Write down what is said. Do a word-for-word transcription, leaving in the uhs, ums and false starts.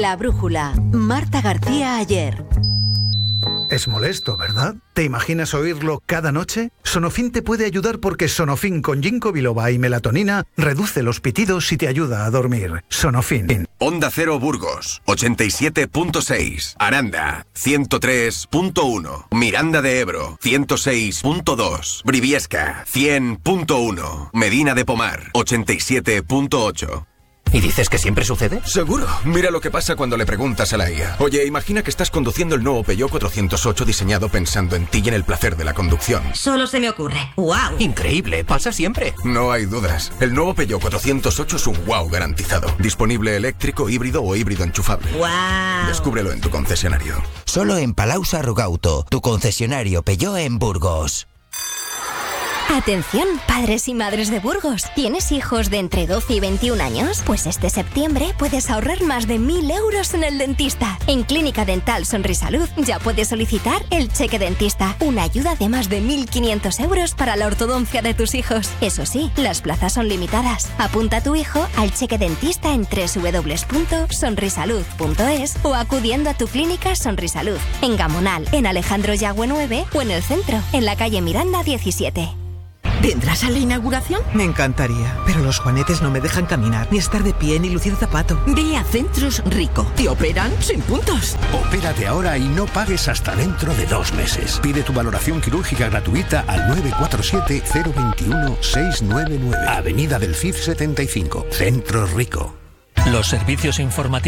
La brújula. Marta García Ayer. Es molesto, ¿verdad? ¿Te imaginas oírlo cada noche? Sonofin te puede ayudar porque Sonofin con ginkgo biloba y melatonina reduce los pitidos y te ayuda a dormir. Sonofin. Onda Cero Burgos, ochenta y siete punto seis. Aranda, ciento tres punto uno. Miranda de Ebro, ciento seis punto dos. Briviesca, cien punto uno. Medina de Pomar, ochenta y siete punto ocho. ¿Y dices que siempre sucede? Seguro. Mira lo que pasa cuando le preguntas a la I A. Oye, imagina que estás conduciendo el nuevo Peugeot cuatrocientos ocho diseñado pensando en ti y en el placer de la conducción. Solo se me ocurre. ¡Wow! Increíble, pasa siempre. No hay dudas. El nuevo Peugeot cuatrocientos ocho es un wow garantizado. Disponible eléctrico, híbrido o híbrido enchufable. ¡Wow! Descúbrelo en tu concesionario. Solo en Palau Sarrogauto, tu concesionario Peugeot en Burgos. Atención, padres y madres de Burgos. ¿Tienes hijos de entre doce y veintiún años? Pues este septiembre puedes ahorrar más de mil euros en el dentista. En Clínica Dental Sonrisalud ya puedes solicitar el cheque dentista, una ayuda de más de mil quinientos euros para la ortodoncia de tus hijos. Eso sí, las plazas son limitadas. Apunta a tu hijo al cheque dentista en doble u doble u doble u punto sonrisalud punto es o acudiendo a tu clínica Sonrisalud, en Gamonal, en Alejandro Yagüe nueve o en el centro, en la calle Miranda diecisiete. ¿Vendrás a la inauguración? Me encantaría, pero los juanetes no me dejan caminar, ni estar de pie, ni lucir zapato. Ve a Centros Rico. Te operan sin puntos. Opérate ahora y no pagues hasta dentro de dos meses. Pide tu valoración quirúrgica gratuita al nueve cuatro siete, cero dos uno, seis nueve nueve. Avenida del C I F setenta y cinco. Centros Rico. Los servicios informativos